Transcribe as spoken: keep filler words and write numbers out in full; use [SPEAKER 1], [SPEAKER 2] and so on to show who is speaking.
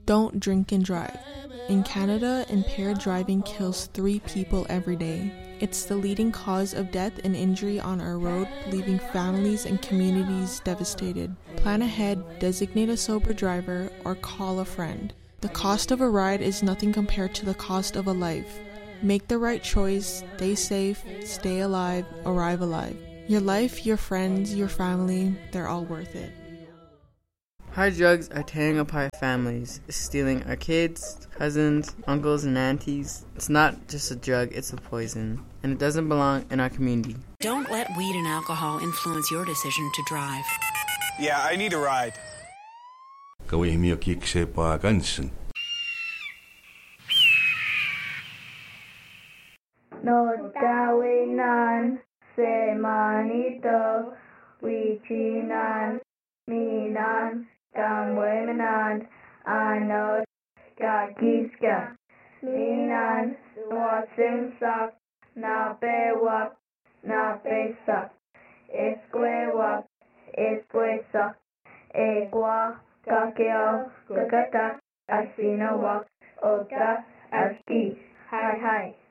[SPEAKER 1] Don't drink and drive. In Canada, impaired driving kills three people every day. It's the leading cause of death and injury on our road, leaving families and communities devastated. Plan ahead, designate a sober driver, or call a friend. The cost of a ride is nothing compared to the cost of a life. Make the right choice, stay safe, stay alive, arrive alive. Your life, your friends, your family, they're all worth it.
[SPEAKER 2] Hard drugs are tearing apart families, stealing our kids, cousins, uncles, and aunties. It's not just a drug, it's a poison, and it doesn't belong in our community.
[SPEAKER 3] Don't let weed and alcohol influence your decision to drive.
[SPEAKER 4] Yeah, I need a ride.
[SPEAKER 5] No tawinan, se manito, wichinan, minan, kamwemenan, ano, kakiska, minan, wasimsak, na pewak, na pesak, esquewak, esquesak, egua, kakeo, kakatak, asinawak, otra, aski, hi hi.